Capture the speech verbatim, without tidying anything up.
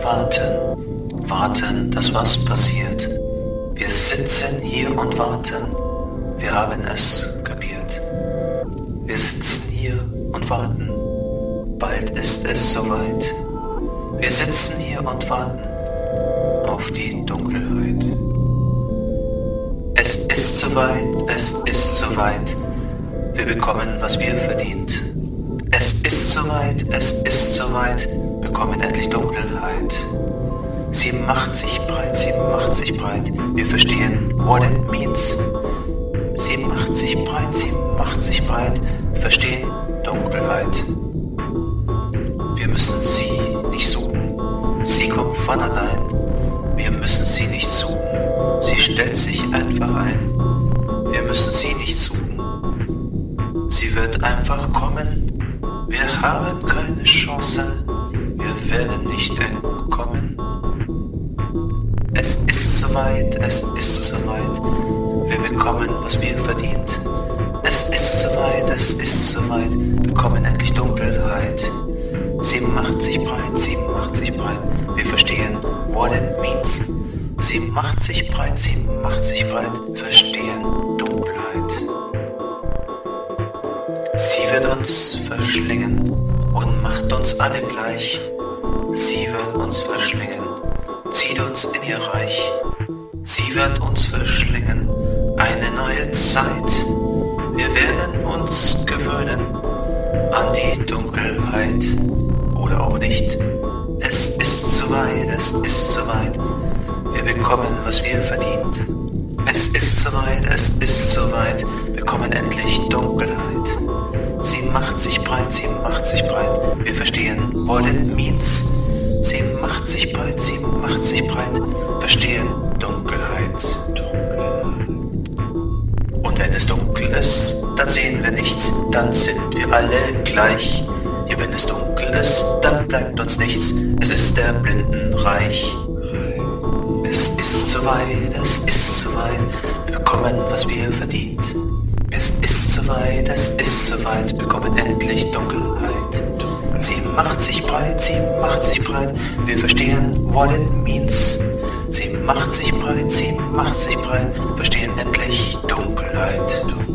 warten, warten, dass was passiert. Wir sitzen hier und warten, wir haben es kapiert. Wir sitzen hier und warten, bald ist es soweit. Wir sitzen hier und warten auf die Dunkelheit. Es ist soweit, es ist soweit, wir bekommen, was wir verdient. Es ist soweit, es ist soweit, wir bekommen endlich Dunkelheit. Sie macht sich breit, sie macht sich breit, wir verstehen, what it means. Sie macht sich breit, sie macht sich breit, verstehen Dunkelheit. Wir müssen sie nicht suchen, sie kommt von allein. Wir müssen sie nicht suchen, sie stellt sich einfach ein. Wir müssen sie nicht suchen, sie wird einfach kommen. Wir haben keine Chance, wir werden nicht entkommen. Es ist soweit, es ist soweit, wir bekommen, was wir verdient. Es ist soweit, es ist soweit, wir bekommen endlich Dunkelheit. Sie macht sich breit, sie macht sich breit, wir verstehen, what it means. Sie macht sich breit, sie macht sich breit, verstehen Dunkelheit. Sie wird uns verschlingen und macht uns alle gleich. Sie wird uns verschlingen, zieht uns in ihr Reich. Sie wird uns verschlingen, eine neue Zeit. Wir werden uns gewöhnen an die Dunkelheit oder auch nicht. Es ist soweit, es ist soweit, wir bekommen, was wir verdient. Es ist soweit, es ist soweit, wir bekommen endlich Dunkelheit. Sie macht sich breit, sie macht sich breit, wir verstehen, what it means. Sie macht sich breit, sie macht sich breit, verstehen Dunkelheit. Und wenn es dunkel ist, dann sehen wir nichts, dann sind wir alle gleich. Ja, wenn es dunkel ist, dann bleibt uns nichts, es ist der Blindenreich. Es ist soweit, es ist soweit, wir bekommen, was wir verdient. Es ist soweit, es ist soweit, wir bekommen endlich Dunkelheit. Sie macht sich breit, sie macht sich breit, wir verstehen, what it means. Sie macht sich breit, sie macht sich breit, verstehen endlich Dunkelheit.